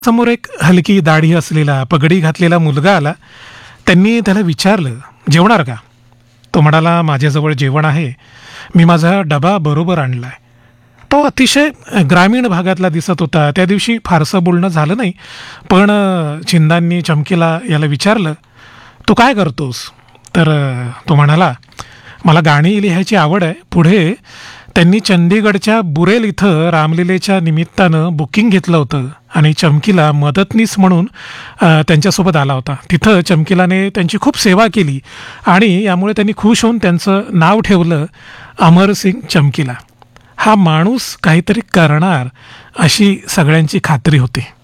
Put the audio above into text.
समोर एक हलकी दाढी असलेला पगडी घातलेला मुलगा आला. त्यांनी त्याला विचारलं, जेवणार का? तो म्हणाला, माझ्याजवळ जेवण आहे, मी माझा डबा बरोबर आणलाय. तो अतिशय ग्रामीण भागातला दिसत होता. त्या दिवशी फारसं बोलणं झालं नाही, पण चिंदांनी चमकीला याला विचारलं, तू काय करतोस? तर तो म्हणाला, मला गाणी लिहायची आवड आहे. पुढे त्यांनी चंदीगडच्या बुरेल इथं रामलीलेच्या निमित्तानं बुकिंग घेतलं होतं आणि चमकीला मदतनीस म्हणून त्यांच्यासोबत आला होता. तिथं चमकीलाने त्यांची खूप सेवा केली आणि यामुळे त्यांनी खुश होऊन त्यांचं नाव ठेवलं अमरसिंग चमकीला. हा माणूस काहीतरी करणार अशी सगळ्यांची खात्री होती.